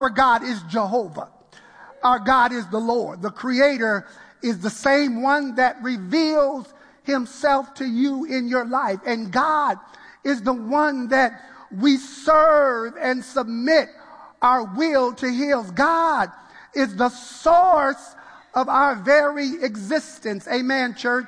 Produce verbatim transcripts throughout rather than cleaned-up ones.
Our God is Jehovah. Our God is the Lord. The Creator is the same one that reveals himself to you in your life. And God is the one that we serve and submit our will to his. God is the source of our very existence. Amen, church?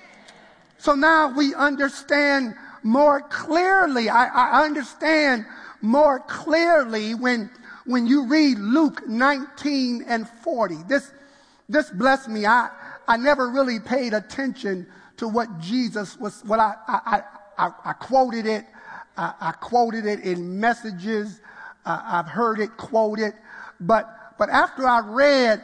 So now we understand more clearly. I, I understand more clearly when when you read Luke nineteen and forty. This this blessed me. I I never really paid attention to what Jesus was. What I I I, I quoted it. I, I quoted it in messages. Uh, I've heard it quoted, but but after I read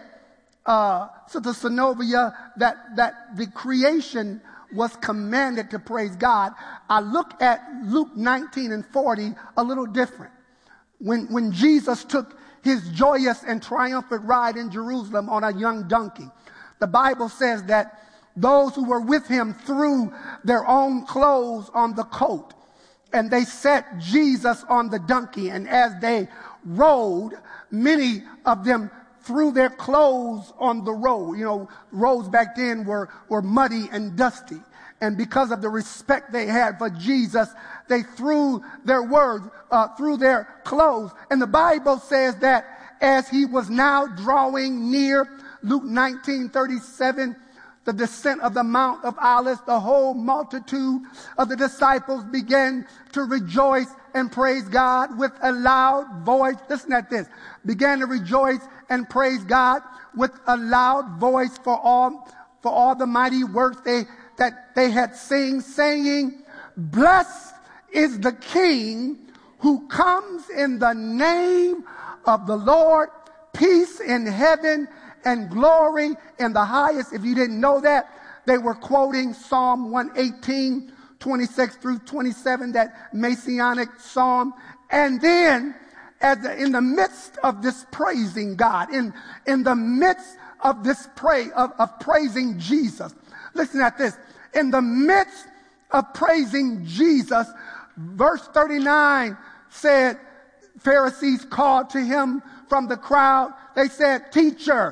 uh, Sister Synovia that that the creation was commanded to praise God, I look at Luke nineteen and forty a little different. When, when Jesus took his joyous and triumphant ride in Jerusalem on a young donkey, the Bible says that those who were with him threw their own clothes on the coat, and they set Jesus on the donkey. And as they rode, many of them threw their clothes on the road. You know, roads back then were, were muddy and dusty. And because of the respect they had for Jesus, they threw their words, uh, threw their clothes. And the Bible says that as he was now drawing near, Luke nineteen thirty-seven, the descent of the Mount of Olives, the whole multitude of the disciples began to rejoice and praise God with a loud voice. Listen at this. Began to rejoice and praise God with a loud voice for all, for all the mighty works they that they had seen, saying, "Blessed is the King who comes in the name of the Lord, peace in heaven and glory in the highest." If you didn't know that, they were quoting Psalm one eighteen, twenty-six through twenty-seven, that Messianic psalm. And then, as the, in the midst of this praising God, in, in the midst of this pray of, of praising Jesus, listen at this. In the midst of praising Jesus, verse thirty-nine said, Pharisees called to him from the crowd. They said, "Teacher,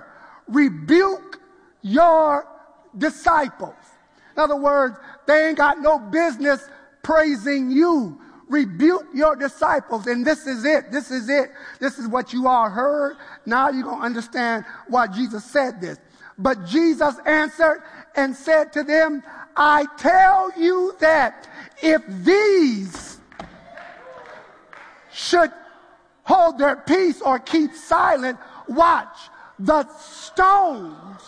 rebuke your disciples." In other words, they ain't got no business praising you. Rebuke your disciples. And this is it. This is it. This is what you all heard. Now you're going to understand why Jesus said this. But Jesus answered and said to them, "I tell you that if these should hold their peace or keep silent, watch, the stones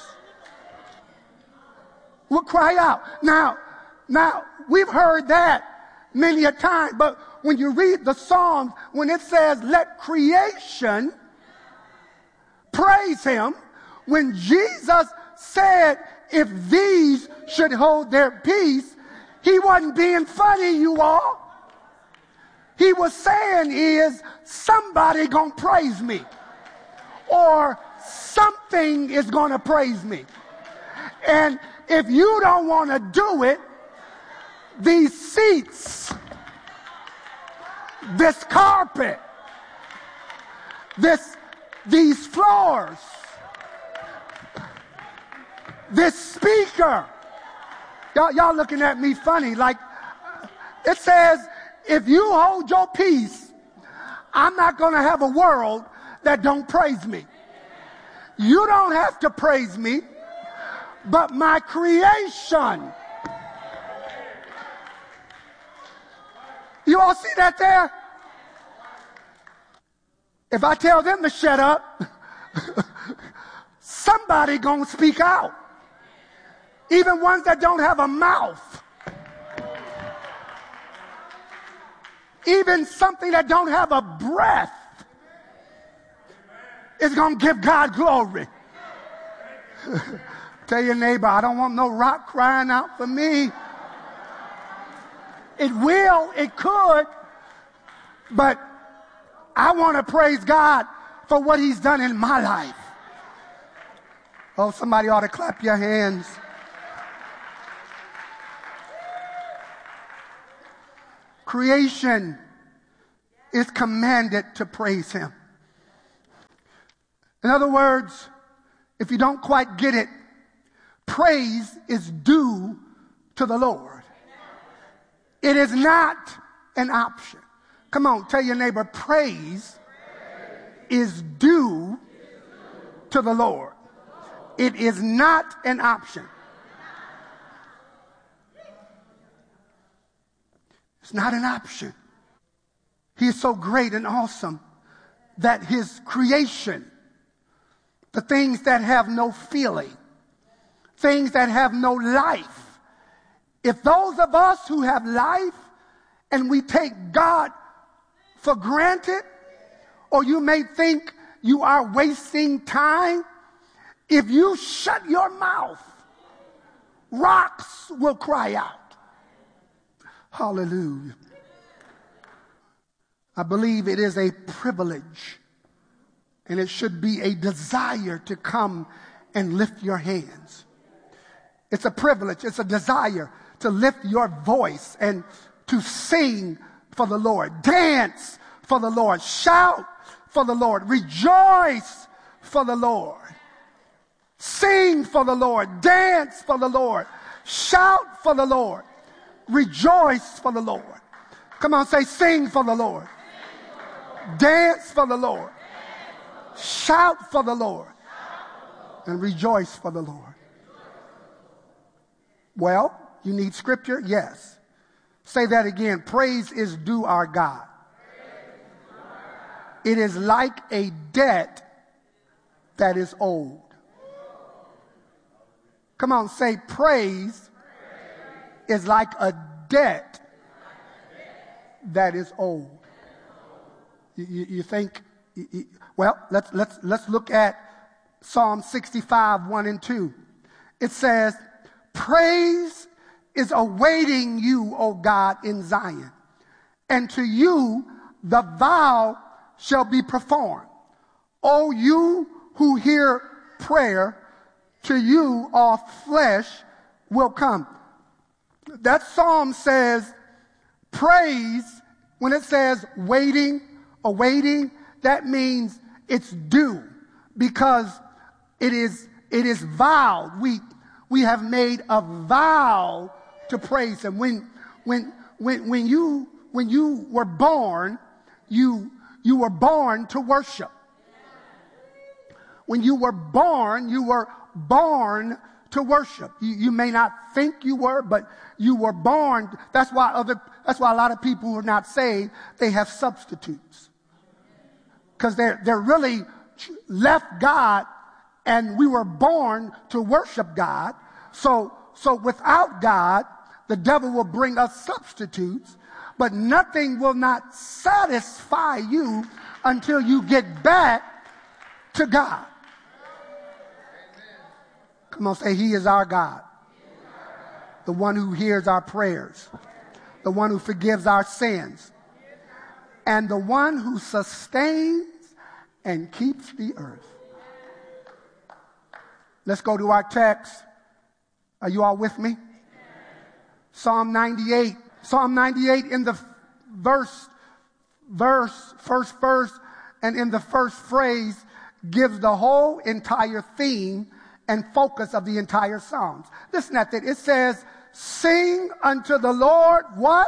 will cry out." Now, now we've heard that many a time, but when you read the Psalms, when it says, "Let creation praise him," when Jesus said, "If these should hold their peace," he wasn't being funny, you all. He was saying is, somebody gonna praise me, or something is gonna praise me. And if you don't want to do it, these seats, this carpet, this these floors, this speaker, y'all, y'all looking at me funny, like it says, if you hold your peace, I'm not going to have a world that don't praise me. You don't have to praise me, but my creation. You all see that there? If I tell them to shut up, somebody gonna speak out. Even ones that don't have a mouth. Even something that don't have a breath is going to give God glory. Tell your neighbor, I don't want no rock crying out for me. It will, it could, but I want to praise God for what he's done in my life. Oh, somebody ought to clap your hands. Creation is commanded to praise him. In other words, if you don't quite get it, praise is due to the Lord. It is not an option. Come on, tell your neighbor, praise is due to the Lord. It is not an option. It's not an option. He is so great and awesome that his creation, the things that have no feeling, things that have no life, if those of us who have life and we take God for granted, or you may think you are wasting time, if you shut your mouth, rocks will cry out. Hallelujah. I believe it is a privilege and it should be a desire to come and lift your hands. It's a privilege, it's a desire to lift your voice and to sing for the Lord, dance for the Lord, shout for the Lord, rejoice for the Lord, sing for the Lord, dance for the Lord, shout for the Lord, rejoice for the Lord. Come on, say sing for the Lord, dance for the Lord, shout for the Lord, and rejoice for the Lord. Well, you need scripture? Yes. Say that again. Praise is due our God. It is like a debt that is owed. Come on, say praise is like a debt that is owed. You, you, you think, you, you, well, let's, let's, let's look at Psalm sixty-five, one and two. It says, praise is awaiting you, O God, in Zion, and to you the vow shall be performed. O you who hear prayer, to you all flesh will come. That psalm says praise, when it says waiting, awaiting, that means it's due because it is, it is vowed. We, we have made a vow to praise him. When, when, when, when you, when you were born, you, you were born to worship. When you were born, you were born to worship. You, you may not think you were, but you were born. That's why other, that's why a lot of people who are not saved, they have substitutes. Because they're, they're really left God, and we were born to worship God. So, so without God, the devil will bring us substitutes, but nothing will not satisfy you until you get back to God. Come on, say, he is our God. The one who hears our prayers, the one who forgives our sins, and the one who sustains and keeps the earth. Let's go to our text. Are you all with me? Psalm ninety-eight. Psalm ninety-eight in the verse, verse, first verse, and in the first phrase gives the whole entire theme and focus of the entire Psalms. Listen at that. It says, sing unto the Lord what?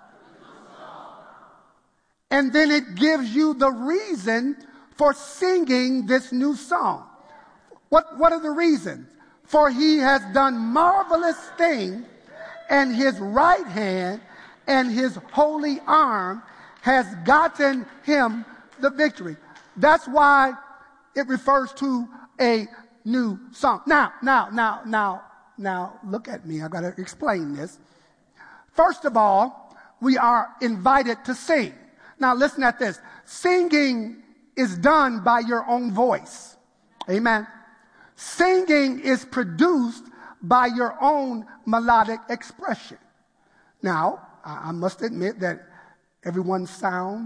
And then it gives you the reason for singing this new song. What, what are the reasons? For he has done marvelous things, and his right hand and his holy arm has gotten him the victory. That's why it refers to a new song. Now, now, now, now, now, look at me. I've got to explain this. First of all, we are invited to sing. Now, listen at this. Singing is done by your own voice. Amen. Singing is produced by your own melodic expression. Now, I must admit that everyone's sound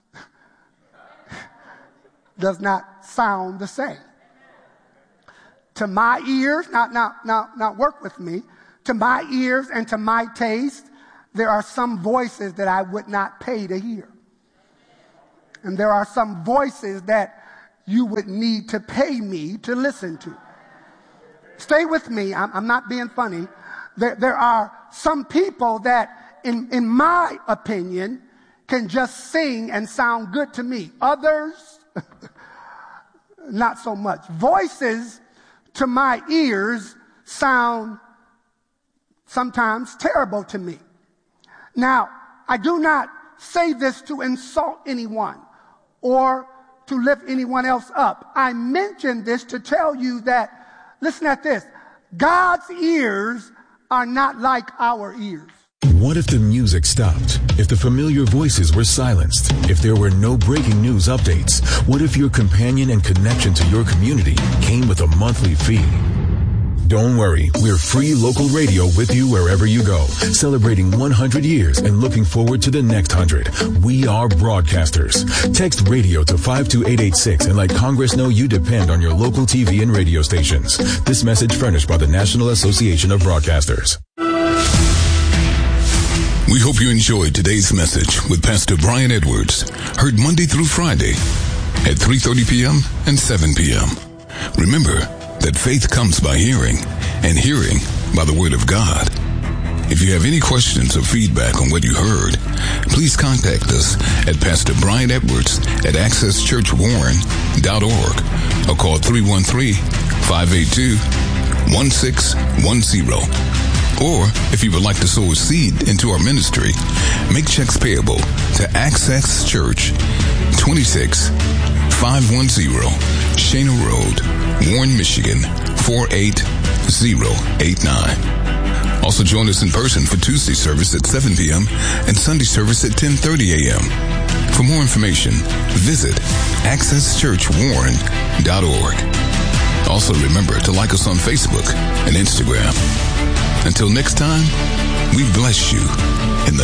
does not sound the same. To my ears, now, now, now, now work with me. To my ears and to my taste, there are some voices that I would not pay to hear. And there are some voices that you would need to pay me to listen to. Stay with me. I'm, I'm not being funny. There, there are some people that, in, in my opinion, can just sing and sound good to me. Others, not so much. Voices to my ears sound sometimes terrible to me. Now, I do not say this to insult anyone or to lift anyone else up. I mention this to tell you that, listen at this, God's ears are not like our ears. What if the music stopped? If the familiar voices were silenced? If there were no breaking news updates? What if your companion and connection to your community came with a monthly fee? Don't worry, we're free local radio with you wherever you go, celebrating one hundred years and looking forward to the next one hundred. We are broadcasters. Text radio to five two eight eight six and let Congress know you depend on your local T V and radio stations. This message furnished by the National Association of Broadcasters. We hope you enjoyed today's message with Pastor Brian Edwards, heard Monday through Friday at three thirty p.m. and seven p.m. Remember that faith comes by hearing, and hearing by the Word of God. If you have any questions or feedback on what you heard, please contact us at Pastor Brian Edwards at access church warren dot org or call three one three, five eight two, one six one zero. Or, if you would like to sow a seed into our ministry, make checks payable to Access Church, twenty-six five one zero Shana Road, Warren, Michigan, four eight zero eight nine. Also join us in person for Tuesday service at seven p.m. and Sunday service at ten thirty a.m. For more information, visit access church warren dot org. Also remember to like us on Facebook and Instagram. Until next time, we bless you in the